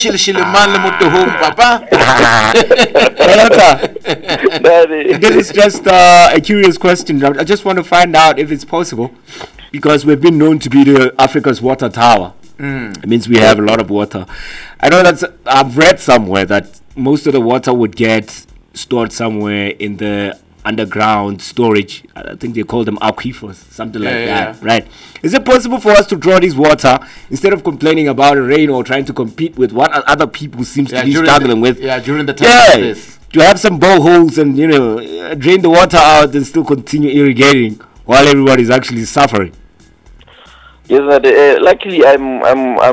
Shilman home, Papa. This is just a curious question. I just want to find out if it's possible, because we've been known to be the Africa's water tower. It means we have a lot of water. I know I've read somewhere that most of the water would get stored somewhere in the underground storage. I think they call them aquifers, something like that, right? Is it possible for us to draw this water instead of complaining about the rain or trying to compete with what other people seems to be struggling with? During the time like this. To have some boreholes and drain the water out and still continue irrigating while everybody is actually suffering. Yes, luckily I'm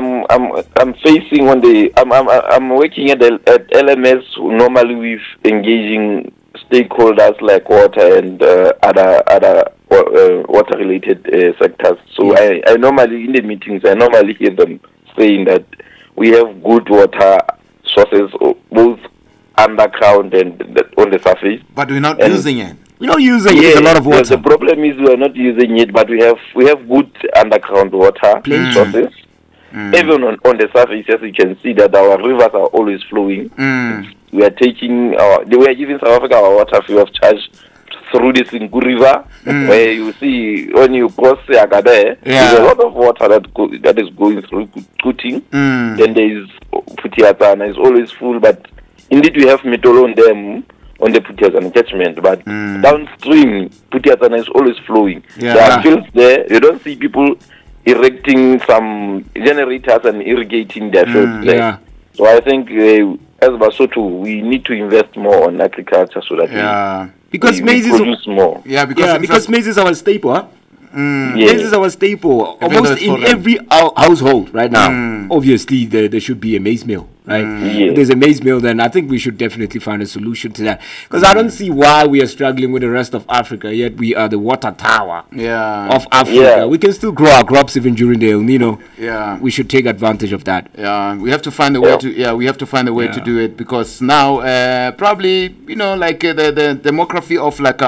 facing on the I'm working at LMS. Normally with engaging stakeholders like water and other water related sectors. So I normally in the meetings I normally hear them saying that we have good water sources both underground and on the surface. But we're not using it. We're not using it. It's a lot of water. The problem is we are not using it, but we have good underground water sources. Even on the surface, as you can see that our rivers are always flowing. We are taking we are giving South Africa our water free of charge through the Singu River, where you see when you cross Agabe, there's a lot of water that is going through Kuting. Then there is Putiatana, it's always full, but indeed we have Metolo on them on the Putiatana catchment, but downstream Putiatana is always flowing. There are fields there. You don't see people erecting some generators and irrigating their fields there. So I think as Basotho, we need to invest more on agriculture so that we produce more. Because maize is our staple, huh? Maize is our staple. Almost in every household right now. Obviously, there should be a maize mill, right? If there's a maize mill, then I think we should definitely find a solution to that. Because I don't see why we are struggling with the rest of Africa, yet we are the water tower of Africa. We can still grow our crops even during the El Nino. We should take advantage of that. We have to find a way to. We have to find a way to do it, because now probably like the demography of like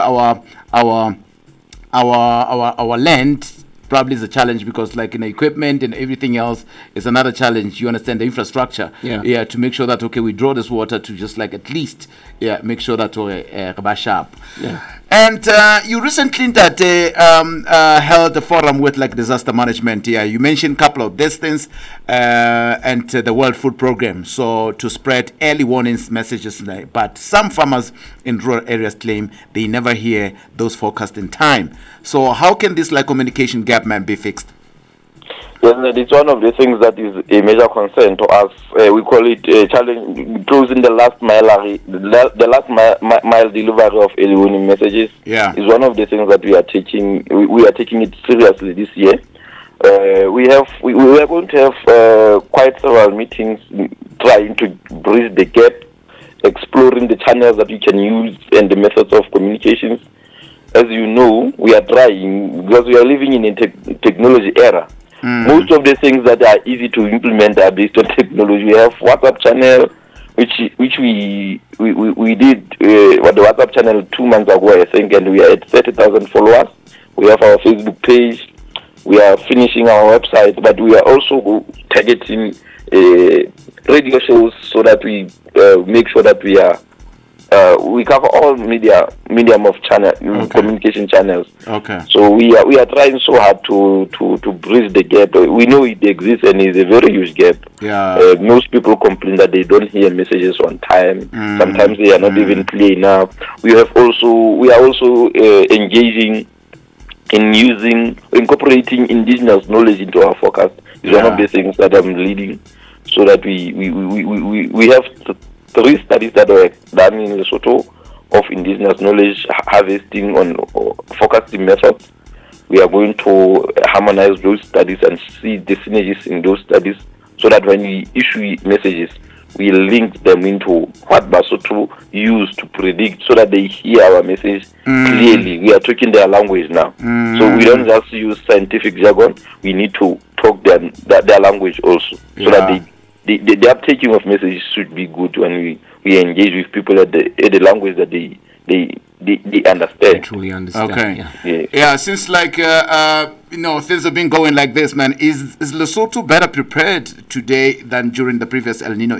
our land probably is a challenge, because like equipment and everything else is another challenge. You understand, the infrastructure to make sure that we draw this water to just like at least make sure that we're sharp. And you recently held a forum with like disaster management. You mentioned a couple of these things and the World Food Program, so to spread early warnings messages. But some farmers in rural areas claim they never hear those forecasts in time. So how can this like communication gap be fixed? Yes, it's one of the things that is a major concern to us. We call it challenge, closing the last mile delivery of early warning messages. Is one of the things that we are taking. We are taking it seriously this year. We are going to have quite several meetings trying to bridge the gap, exploring the channels that we can use and the methods of communications. As you know, we are trying, because we are living in a technology era. Most of the things that are easy to implement are based on technology. We have WhatsApp channel, which we did the WhatsApp channel 2 months ago, I think, and we are at 30,000 followers. We have our Facebook page. We are finishing our website, but we are also targeting radio shows so that we make sure that we cover all medium of channel communication channels. So we are trying so hard to bridge the gap. We know it exists and it's a very huge gap. Most people complain that they don't hear messages on time. Sometimes they are not even clear enough. We are also engaging in incorporating indigenous knowledge into our forecast. Is one of the things that I'm leading, so that we have 3 studies that were done in Lesotho of indigenous knowledge harvesting on forecasting methods. We are going to harmonize those studies and see the synergies in those studies, so that when we issue messages, we link them into what Basotho used to predict, so that they hear our message clearly. We are talking their language now. So we don't just use scientific jargon. We need to talk their language also, so that the uptaking of messages should be good when we engage with people at the language that they they understand. I truly understand. Okay. Yeah. Since like things have been going like this, man. Is Lesotho better prepared today than during the previous El Nino